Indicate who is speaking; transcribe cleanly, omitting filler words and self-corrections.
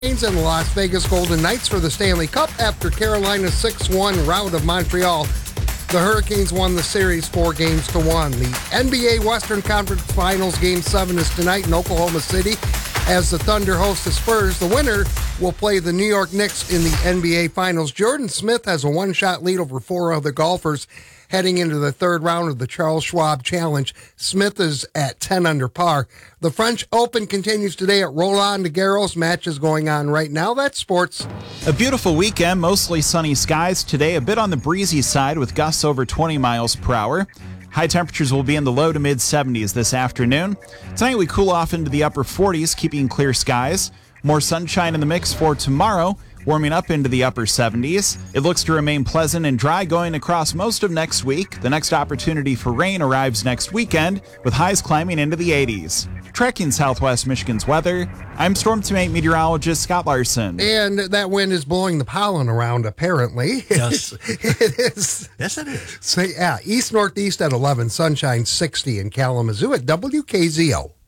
Speaker 1: And the Las Vegas Golden Knights for the Stanley Cup after Carolina's 6-1 rout of Montreal. The Hurricanes won the series 4-1. The NBA Western Conference Finals Game 7 is tonight in Oklahoma City as the Thunder host the Spurs. The winner will play the New York Knicks in the NBA Finals. Jordan Smith has a one-shot lead over four other golfers heading into the third round of the Charles Schwab Challenge. Smith is at 10 under par. The French Open continues today at Roland Garros. Matches going on right now. That's sports.
Speaker 2: A beautiful weekend, mostly sunny skies today, a bit on the breezy side with gusts over 20 miles per hour. High temperatures will be in the low to mid 70s this afternoon. Tonight we cool off into the upper 40s, keeping clear skies. More sunshine in the mix for tomorrow, warming up into the upper 70s. It looks to remain pleasant and dry going across most of next week. The next opportunity for rain arrives next weekend, with highs climbing into the 80s. Tracking Southwest Michigan's weather, I'm Storm Team 8 meteorologist Scott Larson.
Speaker 1: And that wind is blowing the pollen around, apparently.
Speaker 3: Yes.
Speaker 1: It is.
Speaker 3: Yes, it is.
Speaker 1: So, yeah, east-northeast at 11, sunshine 60 in Kalamazoo at WKZO.